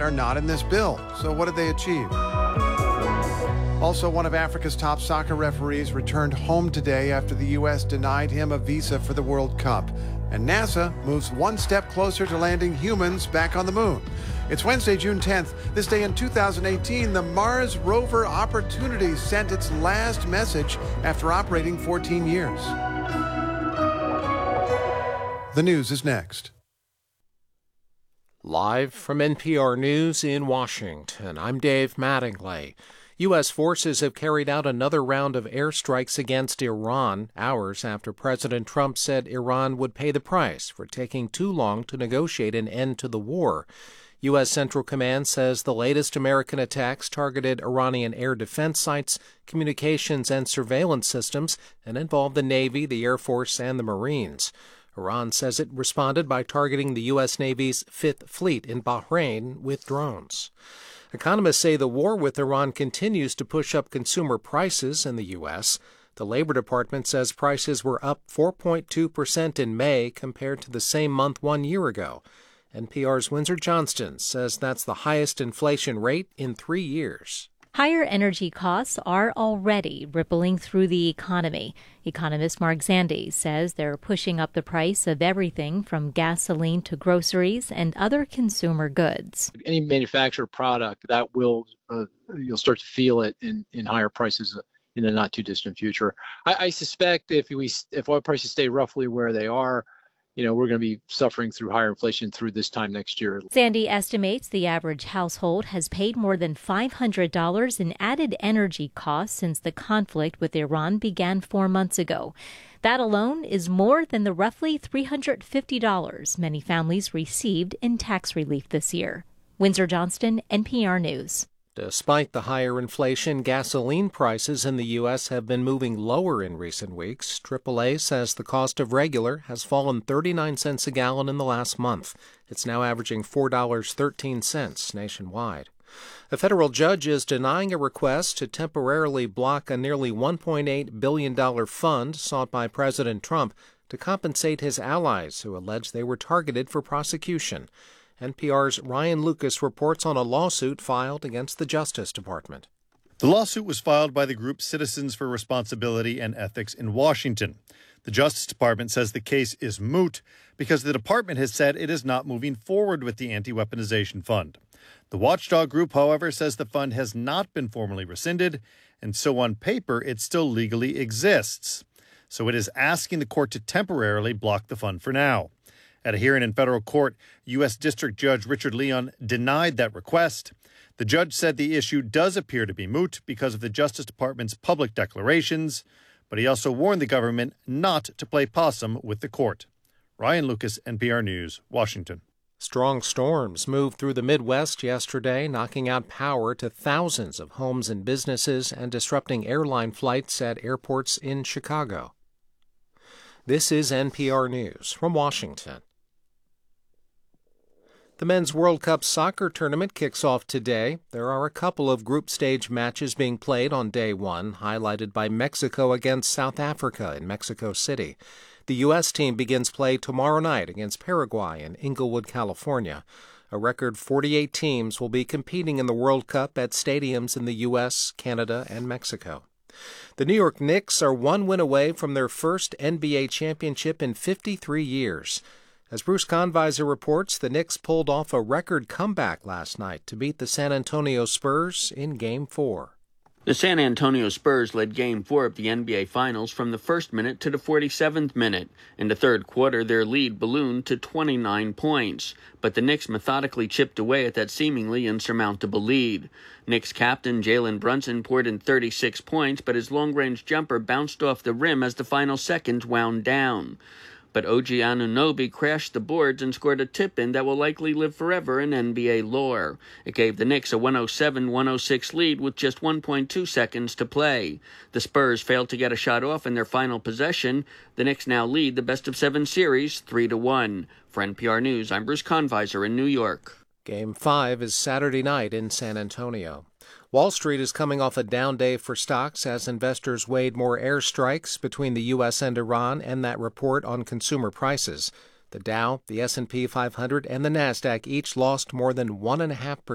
are not in this bill. So what did they achieve? Also, one of Africa's top soccer referees returned home today after the U.S. denied him a visa for the World Cup. And NASA moves one step closer to landing humans back on the moon. It's Wednesday, June 10th. This day in 2018, the Mars rover Opportunity sent its last message after operating 14 years. The news is next. Live from NPR News in Washington, I'm Dave Mattingly. U.S. forces have carried out another round of airstrikes against Iran, hours after President Trump said Iran would pay the price for taking too long to negotiate an end to the war. U.S. Central Command says the latest American attacks targeted Iranian air defense sites, communications and surveillance systems, and involved the Navy, the Air Force, and the Marines. Iran says it responded by targeting the U.S. Navy's Fifth Fleet in Bahrain with drones. Economists say the war with Iran continues to push up consumer prices in the U.S. The Labor Department says prices were up 4.2% in May compared to the same month 1 year ago. NPR's Windsor Johnston says that's the highest inflation rate in 3 years. Higher energy costs are already rippling through the economy. Economist Mark Zandi says they're pushing up the price of everything from gasoline to groceries and other consumer goods. Any manufactured product that will, you'll start to feel it in higher prices in the not too distant future. I suspect if oil prices stay roughly where they are, we're going to be suffering through higher inflation through this time next year. Sandy estimates the average household has paid more than $500 in added energy costs since the conflict with Iran began 4 months ago. That alone is more than the roughly $350 many families received in tax relief this year. Windsor Johnston, NPR News. Despite the higher inflation, gasoline prices in the U.S. have been moving lower in recent weeks. AAA says the cost of regular has fallen 39 cents a gallon in the last month. It's now averaging $4.13 nationwide. A federal judge is denying a request to temporarily block a nearly $1.8 billion fund sought by President Trump to compensate his allies who allege they were targeted for prosecution. NPR's Ryan Lucas reports on a lawsuit filed against the Justice Department. The lawsuit was filed by the group Citizens for Responsibility and Ethics in Washington. The Justice Department says the case is moot because the department has said it is not moving forward with the anti-weaponization fund. The watchdog group, however, says the fund has not been formally rescinded, and so on paper it still legally exists. So it is asking the court to temporarily block the fund for now. At a hearing in federal court, U.S. District Judge Richard Leon denied that request. The judge said the issue does appear to be moot because of the Justice Department's public declarations, but he also warned the government not to play possum with the court. Ryan Lucas, NPR News, Washington. Strong storms moved through the Midwest yesterday, knocking out power to thousands of homes and businesses and disrupting airline flights at airports in Chicago. This is NPR News from Washington. The Men's World Cup soccer tournament kicks off today. There are a couple of group stage matches being played on day one, highlighted by Mexico against South Africa in Mexico City. The U.S. team begins play tomorrow night against Paraguay in Inglewood, California. A record 48 teams will be competing in the World Cup at stadiums in the U.S., Canada, and Mexico. The New York Knicks are one win away from their first NBA championship in 53 years. As Bruce Conviser reports, the Knicks pulled off a record comeback last night to beat the San Antonio Spurs in Game 4. The San Antonio Spurs led Game 4 of the NBA Finals from the first minute to the 47th minute. In the third quarter, their lead ballooned to 29 points, but the Knicks methodically chipped away at that seemingly insurmountable lead. Knicks captain Jalen Brunson poured in 36 points, but his long-range jumper bounced off the rim as the final seconds wound down. But OG Anunoby crashed the boards and scored a tip-in that will likely live forever in NBA lore. It gave the Knicks a 107-106 lead with just 1.2 seconds to play. The Spurs failed to get a shot off in their final possession. The Knicks now lead the best-of-7 series 3-1. For NPR News, I'm Bruce Conviser in New York. Game 5 is Saturday night in San Antonio. Wall Street is coming off a down day for stocks as investors weighed more airstrikes between the U.S. and Iran and that report on consumer prices. The Dow, the S&P 500, and the Nasdaq each lost more than 1.5%